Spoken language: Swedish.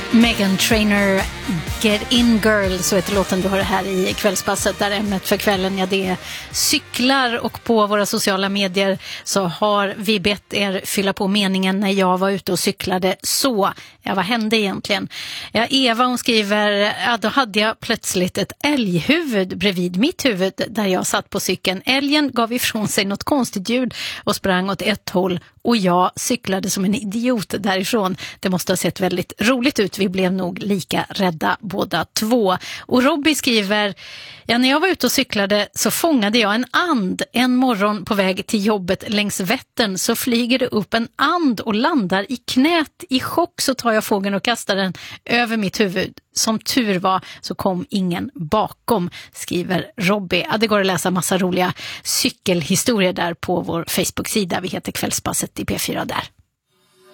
Meghan Trainor, Get In Girl, så heter låten du har det här i kvällspasset, där ämnet för kvällen, ja, det är cyklar, och på våra sociala medier så har vi bett er fylla på meningen när jag var ute och cyklade så. Ja, vad hände egentligen? Ja, Eva, hon skriver, ja, då hade jag plötsligt ett älghuvud bredvid mitt huvud där jag satt på cykeln. Älgen gav ifrån sig något konstigt ljud och sprang åt ett håll, och jag cyklade som en idiot därifrån. Det måste ha sett väldigt roligt ut. Vi blev nog lika rädda båda två. Och Robbie skriver, ja, när jag var ute och cyklade så fångade jag en and. En morgon på väg till jobbet längs Vättern så flyger det upp en and och landar i knät. I chock så tar jag fågeln och kastar den över mitt huvud. Som tur var så kom ingen bakom, skriver Robbie. Ja, det går att läsa massa roliga cykelhistorier där på vår Facebook-sida. Vi heter Kvällspasset i P4 där.